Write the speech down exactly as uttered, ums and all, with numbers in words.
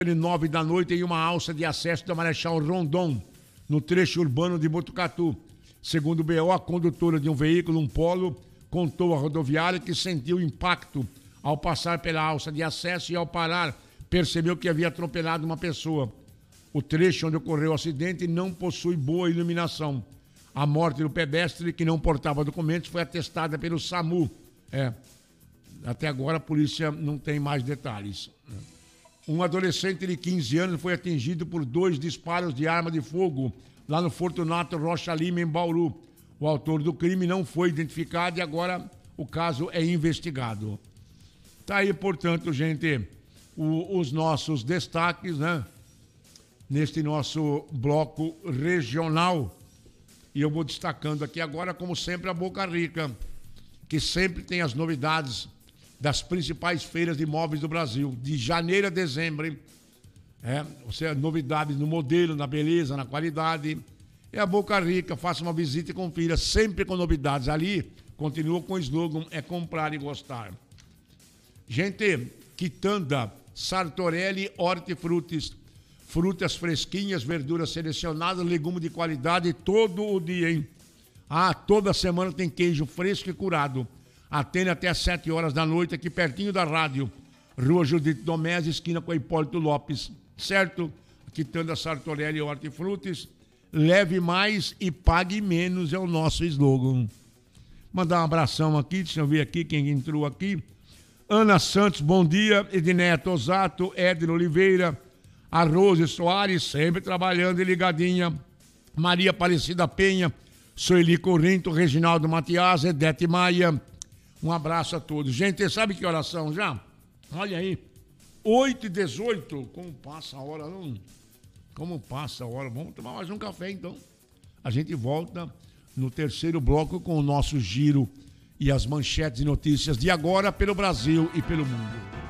nove da noite em uma alça de acesso da Marechal Rondon, no trecho urbano de Botucatu. Segundo o B O, a condutora de um veículo, um Polo, contou à rodoviária que sentiu impacto ao passar pela alça de acesso e, ao parar, percebeu que havia atropelado uma pessoa. O trecho onde ocorreu o acidente não possui boa iluminação. A morte do pedestre, que não portava documentos, foi atestada pelo SAMU. É, até agora a polícia não tem mais detalhes. Um adolescente de quinze anos foi atingido por dois disparos de arma de fogo lá no Fortunato Rocha Lima, em Bauru. O autor do crime não foi identificado e agora o caso é investigado. Tá aí, portanto, gente, o, os nossos destaques, né? Neste nosso bloco regional. E eu vou destacando aqui agora, como sempre, a Boca Rica, que sempre tem as novidades das principais feiras de imóveis do Brasil, de janeiro a dezembro, hein? É, você, novidades no modelo, na beleza, na qualidade. É a Boca Rica, faça uma visita e confira, sempre com novidades. Ali, continua com o slogan, é comprar e gostar. Gente, Quitanda, Sartorelli, Hortifrutis, frutas fresquinhas, verduras selecionadas, legumes de qualidade todo o dia, hein? Ah, toda semana tem queijo fresco e curado. Atende até às sete horas da noite, aqui pertinho da rádio. Rua Judite Domés, esquina com Hipólito Lopes. Certo? Quitanda, Sartorelli e Hortifrutis. Leve mais e pague menos é o nosso slogan. Mandar um abração aqui, deixa eu ver aqui quem entrou aqui. Ana Santos, bom dia. Edneto Osato, Edno Oliveira, a Rose Soares, sempre trabalhando e ligadinha. Maria Aparecida Penha, Sueli Corrento, Reginaldo Matias, Edete Maia. Um abraço a todos. Gente, sabe que oração já? Olha aí, oito e dezoito. Como passa a hora, não? Como passa a hora? Vamos tomar mais um café, então. A gente volta no terceiro bloco com o nosso giro e as manchetes e notícias de agora pelo Brasil e pelo mundo.